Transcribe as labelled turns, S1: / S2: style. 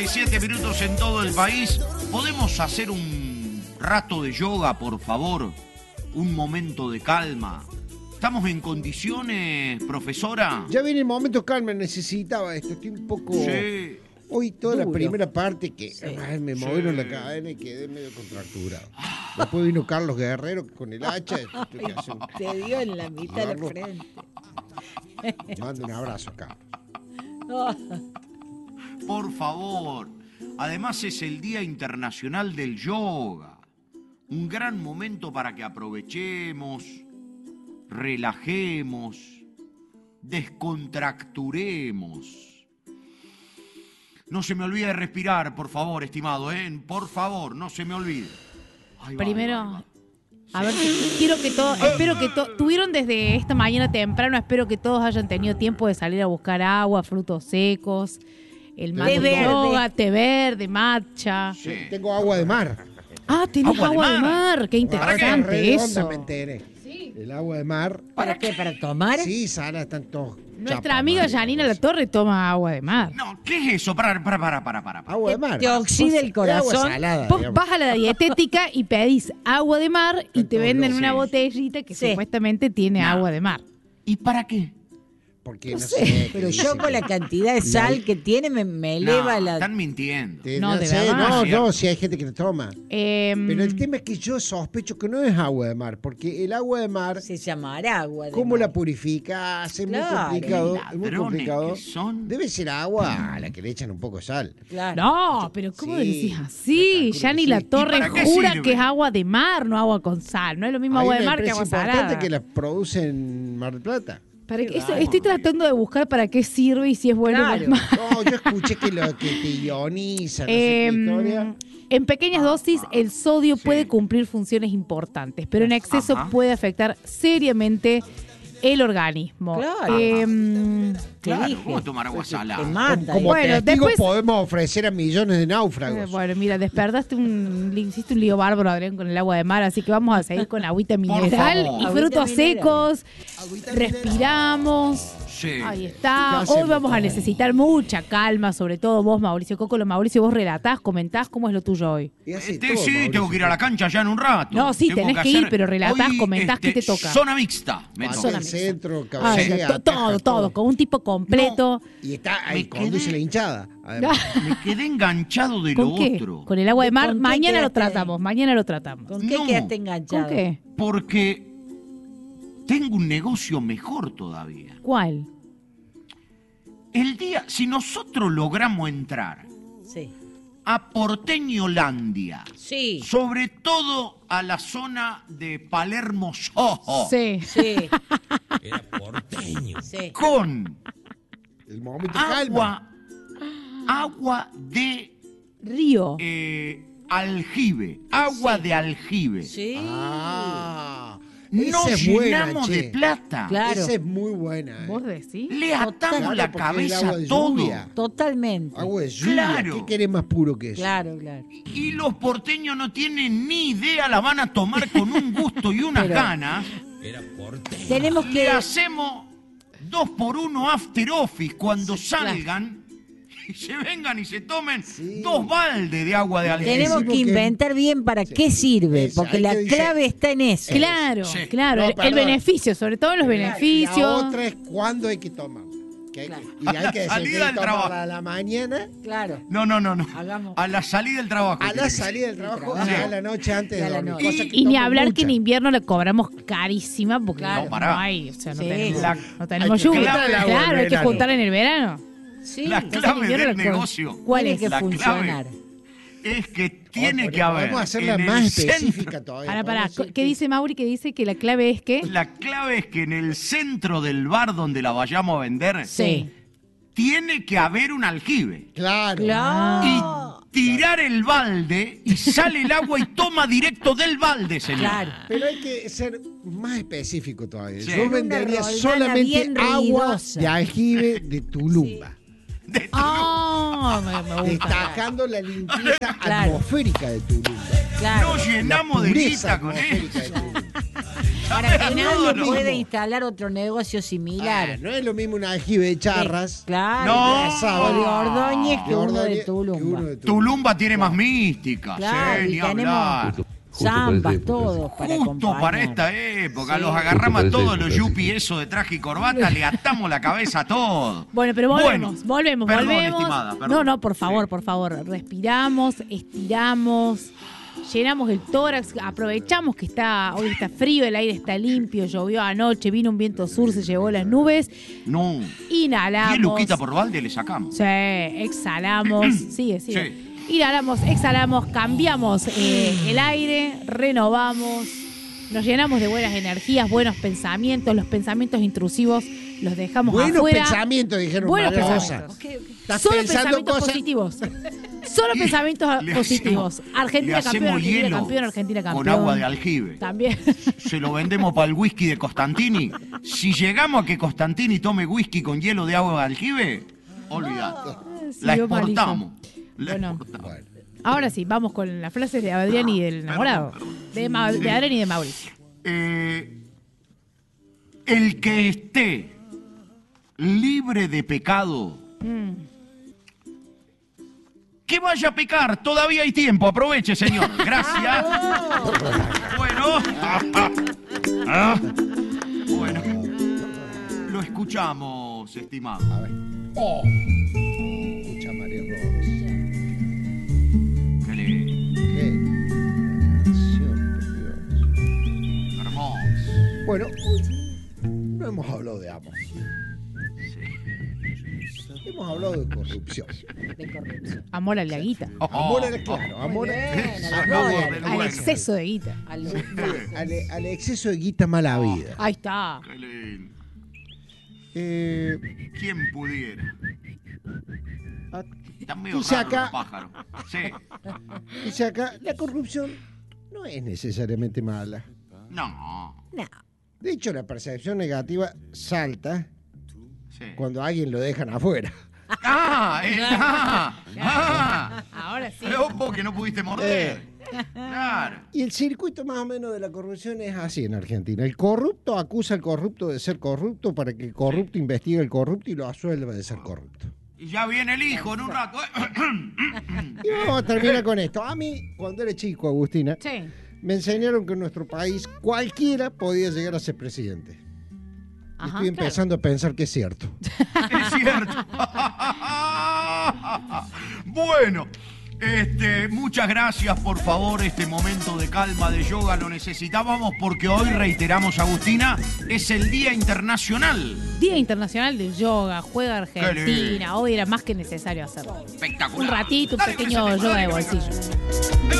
S1: 7 minutos en todo el país. ¿Podemos hacer un rato de yoga, por favor? Un momento de calma. ¿Estamos en condiciones, profesora?
S2: Ya viene el momento calma, necesitaba esto. Estoy un poco...
S1: Sí.
S2: Hoy toda
S3: Duro.
S2: la primera parte que me movieron la cadena y quedé medio contracturado. Después vino Carlos Guerrero con el hacha. Tuve que hacer un-
S3: Te dio en la mitad de la
S2: Agarro.
S3: frente.
S2: Mando un abrazo, Carlos.
S1: Por favor. Además es el Día Internacional del Yoga. Un gran momento para que aprovechemos, relajemos, descontracturemos. No se me olvide de respirar, por favor, estimado, ¿eh? Por favor, no se me olvide. Ahí va,
S4: Primero,
S1: ahí va.
S4: a ver, espero que tuvieron desde esta mañana temprano, espero que todos hayan tenido tiempo de salir a buscar agua, frutos secos, el mate
S3: Té verde.
S4: yoga, té verde, matcha.
S1: Sí.
S2: Tengo agua de mar.
S4: Ah, tenés
S1: Agua de
S4: agua de
S1: mar.
S4: mar, qué interesante
S2: Redonda,
S4: eso.
S2: me enteré. El agua de mar.
S3: ¿Para qué? ¿Para tomar?
S2: Sí, Sara, están todos.
S4: Nuestra
S2: chapa,
S4: amiga
S2: madre,
S4: Janina
S2: cosa.
S4: Latorre toma agua de mar.
S1: No, ¿qué es eso? Para.
S2: Agua de mar.
S3: Te oxida el
S2: Agua
S3: corazón.
S2: salada,
S4: Vos
S2: digamos.
S4: vas a la dietética y pedís agua de mar y te
S2: todos
S4: venden
S1: lados.
S4: una
S1: Sí.
S4: botellita que
S3: Sí.
S4: supuestamente tiene
S1: No.
S4: agua de mar.
S1: ¿Y para qué?
S2: Porque no sé.
S3: Pero
S2: qué
S3: yo
S2: dicen
S3: con la
S2: que-
S3: cantidad de sal que tiene me eleva
S1: No,
S3: la...
S1: están mintiendo.
S4: No, de
S2: sé,
S4: verdad.
S2: no, si hay gente que lo toma. Pero el
S4: Em,
S2: tema es que yo sospecho que no es agua de mar, porque el agua de mar,
S3: Se llamará agua de
S2: ¿cómo
S3: mar.
S2: la purificas? Es muy
S3: Claro.
S2: complicado. Es muy
S1: Ladrones
S2: complicado.
S1: que son.
S2: Debe ser agua a la que le echan un poco de sal.
S3: Claro.
S4: No, pero ¿cómo
S2: Sí,
S4: decís
S2: yo
S4: así?
S2: calculo
S4: Yani
S2: que
S4: La
S2: sí.
S4: Torre
S1: ¿Y para qué
S4: jura
S1: sirve?
S4: que es agua de mar, no agua con sal. No es lo mismo
S2: Hay
S4: agua de
S2: una
S4: mar que
S2: empresa
S4: agua
S2: importante
S4: salada.
S2: que la produce en Mar del Plata.
S4: ¿Para qué?
S1: raro.
S4: Estoy tratando de buscar para qué sirve y si es bueno o
S3: Claro.
S4: es malo.
S2: No, yo escuché que lo que te ioniza, no sé qué historia.
S4: En pequeñas dosis, el sodio
S1: sí.
S4: puede cumplir funciones importantes, pero en exceso
S1: Ajá.
S4: puede afectar seriamente el organismo.
S3: Claro.
S1: Claro,
S3: dije.
S1: ¿cómo tomar agua
S3: Te
S1: salada?
S3: mata.
S2: Como
S4: Bueno,
S2: testigo
S4: después-
S2: podemos ofrecer a millones de náufragos.
S4: Bueno, mira, despertaste hiciste un lío bárbaro, Adrián, con el agua de mar, así que vamos a seguir con agüita mineral
S1: favor.
S4: y
S3: Agüita
S4: frutos
S3: mineral.
S4: secos. Respiramos.
S1: Sí.
S4: Ahí
S2: ¿Qué
S4: está.
S2: hacemos?
S4: Hoy vamos a necesitar mucha calma, sobre todo vos, Mauricio Cocolo. Mauricio, vos relatás, comentás cómo es lo tuyo hoy.
S2: Y hace
S1: Sí,
S2: todo, Mauricio.
S1: tengo que ir a la cancha ya en un rato.
S4: No, sí,
S1: Tengo
S4: tenés que ir,
S1: hacer-
S4: pero relatás,
S1: Hoy,
S4: comentás qué te toca.
S1: Zona mixta. Me
S2: Pasa
S1: toca.
S2: el centro,
S4: Ah,
S2: cabecea,
S4: todo,
S2: ataja
S4: todo, con un tipo completo.
S2: Y está ahí,
S1: Me
S2: conduce
S1: quedé-
S2: la hinchada. Además.
S1: Me quedé enganchado de
S4: ¿Con
S1: lo
S4: qué?
S1: otro.
S4: Con el agua de mar.
S3: ¿Con qué
S4: Mañana lo
S3: quedaste?
S4: tratamos, mañana lo tratamos.
S3: ¿Con qué
S1: No.
S3: quedaste enganchado?
S4: ¿Con qué?
S1: Porque tengo un negocio mejor todavía.
S4: ¿Cuál?
S1: El día, si nosotros logramos entrar
S3: Sí.
S1: a Porteñolandia,
S3: Sí.
S1: sobre todo a la zona de Palermo Soho,
S4: Sí.
S3: Sí.
S5: Era porteño.
S3: Sí.
S1: con
S2: El momento calma.
S1: agua de
S4: Río.
S1: aljibe, agua de aljibe.
S3: Sí.
S2: Ah,
S1: Nos
S2: esa es buena,
S1: llenamos
S2: che.
S1: de plata.
S3: Claro.
S2: Esa es muy buena.
S4: ¿Vos decís?
S1: Le atamos
S2: Claro,
S1: la
S2: porque es
S1: cabeza
S2: agua de
S1: a todo.
S2: lluvia.
S3: Totalmente.
S2: Agua de lluvia.
S1: Claro.
S2: ¿Qué querés más puro que eso?
S3: Claro, claro.
S1: Y los porteños no tienen ni idea, la van a tomar con un gusto y unas
S3: Pero-
S1: ganas.
S5: Era porteño.
S3: Tenemos
S1: Le
S3: que...
S1: hacemos 2x1 after office cuando
S3: Sí, claro.
S1: salgan y se vengan y se tomen
S2: Sí.
S1: 2 baldes de agua de aljibe.
S3: Tenemos
S2: Decimos
S3: que
S2: que-
S3: inventar bien para qué sirve,
S2: Eso,
S3: porque
S2: hay
S3: la
S2: que decir-
S3: clave está en eso.
S4: Claro,
S1: Sí.
S4: claro.
S2: No,
S4: el
S2: perdón.
S4: beneficio, sobre todo los
S2: La
S4: beneficios.
S2: otra es cuándo hay que tomar. Que hay
S3: Claro.
S2: y hay que decir que
S1: Salida
S2: hay que
S1: del trabajo.
S2: tomarla a la mañana,
S3: Claro.
S1: No.
S3: Hagamos.
S1: A la salida del trabajo.
S2: a
S1: tiene
S2: la
S1: que ser.
S2: salida del trabajo,
S3: trabajo.
S2: y a la noche antes
S3: Y a
S2: de
S3: la
S2: dormir.
S3: noche.
S2: Cosa que
S4: Y ni
S2: tomo
S4: hablar que en
S2: mucha.
S4: invierno la cobramos carísima porque
S3: Claro.
S4: no,
S1: pará.
S4: hay, o sea, no
S3: Sí.
S4: tenemos,
S1: La-
S4: no tenemos
S2: hay que
S4: lluvia.
S1: juntar el agua en
S4: Claro, hay que
S1: verano.
S4: juntar en el verano.
S3: Sí.
S1: La
S4: Entonces,
S1: clave
S4: invierno
S1: del
S4: la co-
S1: negocio
S4: ¿Cuál
S3: Tiene
S4: es?
S3: que
S1: La
S3: funcionar.
S1: es que tiene
S2: Porque
S1: que haber.
S2: Podemos hacerla
S1: en el
S2: más
S1: centro-
S2: específica todavía.
S4: Pará,
S2: Podemos decir
S4: ¿qué
S2: que-
S4: dice Mauri? Que dice que la clave es que...
S1: La clave es que en el centro del bar donde la vayamos a vender,
S4: Sí.
S1: tiene que haber un aljibe.
S2: Claro.
S3: Claro.
S1: Y tirar el balde y sale el agua y toma directo del balde, señor.
S3: Claro.
S2: Pero hay que ser más específico todavía.
S1: Sí.
S2: Yo
S1: Una
S2: vendería
S3: roldana
S2: solamente
S3: bien
S2: agua
S3: ruidosa.
S2: de aljibe de Tulumba.
S4: Me gusta.
S2: Destacando la limpieza
S3: Claro.
S2: atmosférica de Tulumba.
S3: Claro.
S1: Nos llenamos
S2: La
S1: de
S2: pureza
S1: guita con
S2: atmosférica
S1: eso.
S2: de Tulumba.
S3: Para que
S1: Todo
S3: nadie
S1: lo
S3: pueda
S1: mismo.
S3: instalar otro negocio similar.
S2: No es lo mismo un aljibe de charras.
S3: Claro.
S1: No.
S3: O de Ordóñez que
S2: de
S3: uno de
S2: Ordóñez que
S3: Tulumba.
S2: uno de Tulumba.
S1: Tulumba tiene más mística,
S3: Claro,
S1: sí,
S3: y
S1: ni
S3: tenemos
S1: hablar.
S3: zambas, todos para
S1: Justo
S3: acompañar.
S1: para esta época,
S3: Sí.
S1: los agarramos a
S5: Justo para
S1: todos
S5: esta
S1: los
S5: época,
S1: yuppies eso de traje y corbata, le atamos la cabeza a todos.
S4: Bueno, pero volvemos, volvemos.
S1: Perdón, estimada, perdón.
S4: No, por favor,
S1: Sí.
S4: por favor. Respiramos, estiramos, llenamos el tórax, aprovechamos que hoy está frío, el aire está limpio, llovió anoche, vino un viento sur, se llevó las nubes.
S1: No.
S4: Inhalamos.
S1: 10 luquitas por balde le sacamos.
S4: Sí, exhalamos. Sigue.
S1: Sí.
S4: Inhalamos, exhalamos, cambiamos el aire, renovamos, nos llenamos de buenas energías, buenos pensamientos, los pensamientos intrusivos los dejamos
S2: Buenos
S4: afuera.
S2: pensamientos, dijeron
S4: Buenos
S2: María
S4: pensamientos.
S2: Rosa. Estás
S4: Solo
S2: pensando
S4: pensamientos
S2: cosas.
S4: positivos. Solo pensamientos
S1: Le
S4: positivos.
S1: hacemos-
S4: Argentina
S1: le
S4: campeón,
S1: hacemos
S4: Argentina
S1: hielo
S4: campeón, Argentina campeón.
S1: con agua de aljibe.
S4: También.
S1: Se lo vendemos para el whisky de Costantini. Si llegamos a que Costantini tome whisky con hielo de agua de aljibe, olvidate. La
S4: Siguió
S1: exportamos. La
S4: Bueno.
S1: exportamos.
S2: Bueno,
S4: Ahora sí, vamos con las frases de Adrián y del enamorado.
S1: perdón.
S4: De Adrián y de Mauricio.
S1: El que esté libre de pecado, que vaya a pecar, todavía hay tiempo, aproveche, señor. Gracias. Bueno. Bueno. Lo escuchamos, estimado.
S2: a ver. Escucha, María Rosa.
S1: Qué lindo,
S2: Qué canción, por Dios.
S1: hermoso.
S2: Bueno, hoy no hemos hablado de amor. Hemos hablado de corrupción.
S3: De corrupción.
S4: Amor a la guita.
S2: Amor al claro, amor
S3: Muy bien,
S2: al-
S3: a la
S1: Sonó
S3: gloria.
S1: del
S4: Al
S1: bueno.
S4: exceso de guita.
S2: al exceso de guita mala vida.
S4: Ahí está.
S1: Qué lindo. ¿Quién pudiera?
S2: Ah,
S1: Está medio
S2: dice
S1: raro
S2: acá-
S1: los pájaros. Sí.
S2: dice acá, la corrupción no es necesariamente mala.
S1: No.
S3: No.
S2: De hecho, la percepción negativa salta
S1: Sí.
S2: cuando a alguien lo dejan afuera.
S4: Ahora sí.
S1: Pero vos que no pudiste morder. Claro.
S2: Y el circuito más o menos de la corrupción es así en Argentina. El corrupto acusa al corrupto de ser corrupto para que el corrupto investigue al corrupto y lo absuelva de ser corrupto.
S1: Y ya viene el hijo en un rato.
S2: Y vamos a terminar con esto. A mí, cuando era chico, Agustina,
S4: Sí.
S2: me enseñaron que en nuestro país cualquiera podía llegar a ser presidente. Y
S4: Ajá,
S2: estoy empezando a pensar que es cierto.
S1: Es cierto. Bueno, muchas gracias, por favor. Este momento de calma, de yoga, lo necesitábamos porque hoy, reiteramos, Agustina, es el Día Internacional.
S4: Día Internacional del Yoga, juega
S1: Qué
S4: Argentina.
S1: lindo.
S4: Hoy era más que necesario hacerlo.
S1: Espectacular.
S4: Un ratito, un
S1: Dale,
S4: pequeño
S1: Crescente,
S4: yoga de
S1: dale, Crescente.
S4: bolsillo.